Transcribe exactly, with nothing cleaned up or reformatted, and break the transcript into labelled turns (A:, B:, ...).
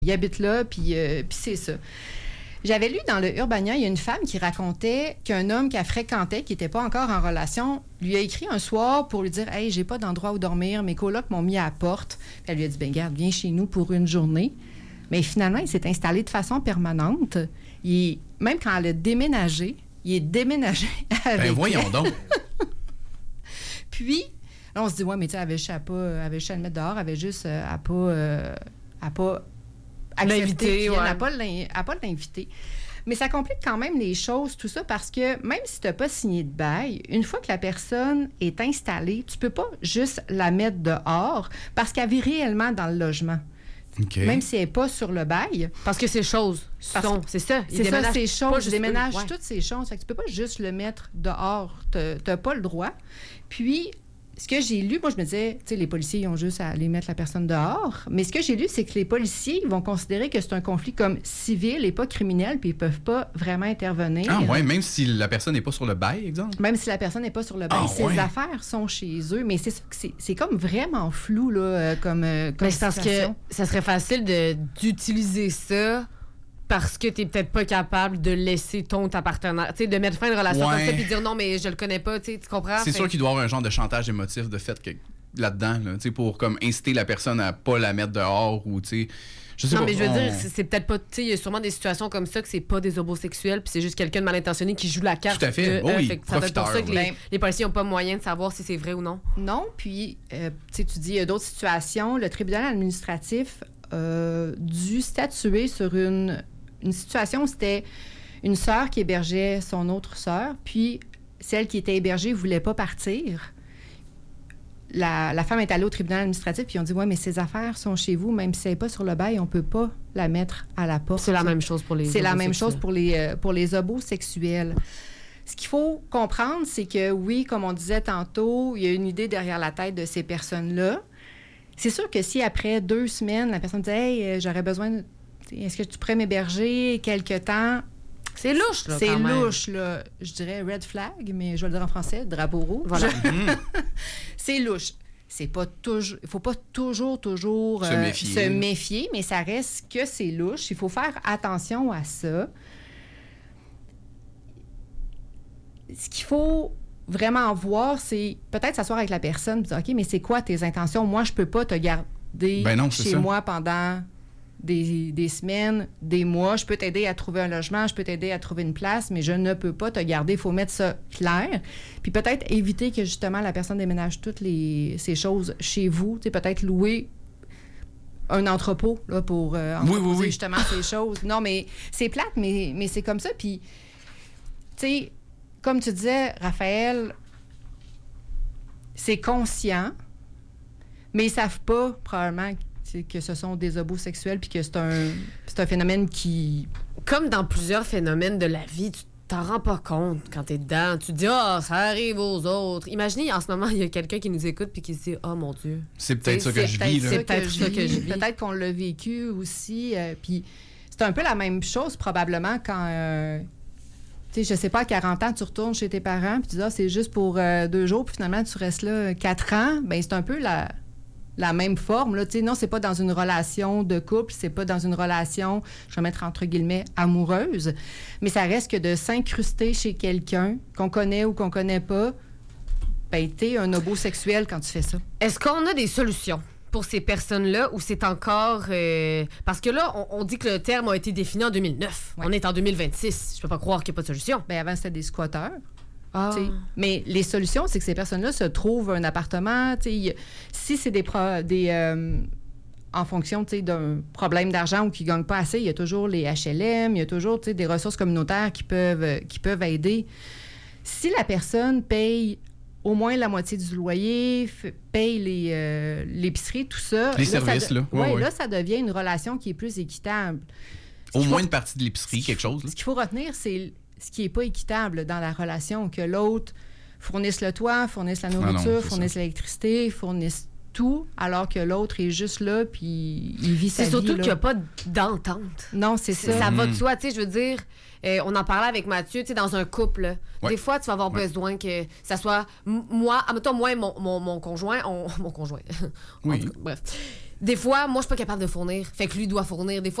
A: il habite là, puis, euh, puis c'est ça. J'avais lu dans le Urbania, il y a une femme qui racontait qu'un homme qu'elle fréquentait, qui n'était pas encore en relation, lui a écrit un soir pour lui dire « Hey, j'ai pas d'endroit où dormir, mes colocs m'ont mis à la porte. » Puis elle lui a dit « Ben garde, viens chez nous pour une journée. » Mais finalement, il s'est installé de façon permanente. Il, même quand elle a déménagé, il est déménagé avec
B: Ben voyons
A: elle.
B: donc.
A: Puis, là, on se dit « Ouais, mais tu sais, elle avait juste à pas, elle avait juste à le mettre dehors, elle avait juste euh, à pas... Euh, à pas
C: l'inviter, ouais.
A: à pas l'in- à pas l'inviter. » Mais ça complique quand même les choses, tout ça, parce que même si tu n'as pas signé de bail, une fois que la personne est installée, tu peux pas juste la mettre dehors parce qu'elle vit réellement dans le logement.
B: Okay.
A: Même si elle n'est pas sur le bail.
C: Parce que ces choses sont, c'est ça.
A: C'est ça, ces choses.
C: Je
A: déménage
C: ouais.
A: toutes ces choses. Fait que tu peux pas juste le mettre dehors. Tu n'as pas le droit. Puis, ce que j'ai lu, moi, je me disais, tu sais, les policiers, ils ont juste à aller mettre la personne dehors. Mais ce que j'ai lu, c'est que les policiers vont considérer que c'est un conflit comme civil et pas criminel, puis ils peuvent pas vraiment intervenir.
B: Ah ouais, même si la personne n'est pas sur le bail, exemple?
A: Même si la personne n'est pas sur le bail,
B: ah,
A: ses
B: ouais.
A: affaires sont chez eux. Mais c'est, c'est, c'est comme vraiment flou, là, comme, euh, comme
C: Mais c'est parce que
A: situation.
C: ça serait facile de, d'utiliser ça parce que tu n'es peut-être pas capable de laisser ton ta partenaire, tu sais, de mettre fin à une relation
B: Ouais.
C: comme ça puis dire non, mais je le connais pas, tu sais, tu comprends?
B: C'est
C: Fait...
B: sûr qu'il doit y avoir un genre de chantage émotif de fait que, là-dedans, là, tu sais, pour comme inciter la personne à pas la mettre dehors ou, tu sais, je sais
C: non,
B: pas.
C: mais je veux
B: on...
C: dire, c'est, c'est peut-être pas, tu sais, il y a sûrement des situations comme ça que c'est pas des homosexuels puis c'est juste quelqu'un de mal intentionné qui joue la carte.
B: Tout à fait.
C: De,
B: Oh oui,
C: fait que ça doit être pour ça que
B: profiteur,
C: les, les policiers n'ont pas moyen de savoir si c'est vrai ou non.
A: Non, puis, euh, tu sais, tu dis, il y a d'autres situations. Le tribunal administratif a dû statuer sur une, une situation où c'était une sœur qui hébergeait son autre sœur, puis celle qui était hébergée ne voulait pas partir. La, la femme est allée au tribunal administratif, puis ils ont dit, ouais, mais ses affaires sont chez vous, même si elle n'est pas sur le bail, on ne peut pas la mettre à la porte.
C: C'est la même chose pour les
A: C'est la même
C: homosexuels.
A: chose pour les, euh, pour les homosexuels. Ce qu'il faut comprendre, c'est que oui, comme on disait tantôt, il y a une idée derrière la tête de ces personnes-là. C'est sûr que si après deux semaines, la personne dit « Hey, euh, j'aurais besoin de... Est-ce que tu pourrais m'héberger quelque temps? »
C: C'est louche, là,
A: C'est
C: quand même.
A: louche, là. Je dirais red flag, mais je vais le dire en français, drapeau rouge.
C: Voilà.
A: C'est louche. C'est pas toujours... Il faut pas toujours, toujours
B: Se
A: euh,
B: méfier.
A: se méfier, mais ça reste que c'est louche. Il faut faire attention à ça. Ce qu'il faut vraiment voir, c'est peut-être s'asseoir avec la personne et dire « OK, mais c'est quoi tes intentions? Moi, je peux pas te garder
B: Ben non, c'est
A: chez
B: ça.
A: moi pendant des, des semaines, des mois. Je peux t'aider à trouver un logement, je peux t'aider à trouver une place, mais je ne peux pas te garder. Il faut mettre ça clair. Puis peut-être éviter que, justement, la personne déménage toutes les, ces choses chez vous. Tu sais, peut-être louer un entrepôt là, pour euh,
B: Oui,
A: entreposer
B: oui, oui.
A: justement ces choses. Non, mais c'est plate, mais, mais c'est comme ça. Puis, tu sais, comme tu disais, Raphaël, c'est conscient, mais ils savent pas, probablement, que ce sont des homosexuels puis que c'est un, c'est un phénomène qui...
C: Comme dans plusieurs phénomènes de la vie, tu t'en rends pas compte quand t'es dedans. Tu te dis « Ah, oh, ça arrive aux autres. » Imaginez, en ce moment, il y a quelqu'un qui nous écoute puis qui se dit « Oh, mon Dieu. »
B: C'est peut-être ça que
A: C'est
B: je
A: peut-être
B: vis,
A: ça
B: là.
A: que
C: peut-être
A: je
C: ça que
A: vis.
C: je vis.
A: Peut-être qu'on l'a vécu aussi. euh, puis c'est un peu la même chose, probablement, quand... Euh, tu sais, je sais pas, à quarante ans, tu retournes chez tes parents, puis tu dis, ah, c'est juste pour euh, deux jours, puis finalement, tu restes là quatre ans. Bien, c'est un peu la, la même forme, là. Tu sais, non, c'est pas dans une relation de couple, c'est pas dans une relation, je vais mettre entre guillemets, amoureuse, mais ça reste que de s'incruster chez quelqu'un qu'on connaît ou qu'on connaît pas, ben, t'es un homosexuel quand tu fais ça.
C: Est-ce qu'on a des solutions pour ces personnes-là ou c'est encore... euh, parce que là, on, on dit que le terme a été défini en deux mille neuf.
A: Ouais.
C: On est en deux mille vingt-six. Je peux pas croire qu'il n'y a pas de solution.
A: Ben, avant, c'était des squatteurs.
C: Ah.
A: Tu sais. Mais les solutions, c'est que ces personnes-là se trouvent un appartement. Tu sais, y- si c'est des, pro- des euh, en fonction, tu sais, d'un problème d'argent ou qu'ils ne gagnent pas assez, il y a toujours les H L M, il y a toujours, tu sais, des ressources communautaires qui peuvent, euh, qui peuvent aider. Si la personne paye au moins la moitié du loyer, f- paye les, euh, l'épicerie, tout ça...
B: Les
A: ça
B: services,
A: de-
B: là. Ouais,
A: ouais,
B: ouais.
A: là, ça devient une relation qui est plus équitable. Ce
B: Au
A: qu'il
B: moins
A: faut-
B: une partie de l'épicerie, quelque chose. Là.
A: Ce qu'il faut retenir, c'est ce qui n'est pas équitable dans la relation, que l'autre fournisse le toit, fournisse la
B: non,
A: nourriture,
B: c'est
A: fournisse
B: ça.
A: l'électricité, fournisse tout, alors que l'autre est juste là, puis il vit sa
C: C'est
A: vie.
C: surtout
A: là.
C: qu'il n'y a pas d'entente.
A: Non, c'est
C: C'est-
A: ça.
C: Ça va de
B: Mhm.
C: soi, tu sais, je veux dire, euh, on en parlait avec Mathieu, tu sais, dans un couple, là.
B: Ouais.
C: Des fois, tu vas avoir
B: Ouais.
C: besoin que ça soit m- moi, admettons, moi et mon, mon, mon conjoint, on, mon conjoint,
B: Oui.
C: En tout cas, bref, Des fois, moi, je suis pas capable de fournir. Fait que lui doit fournir. Des fois,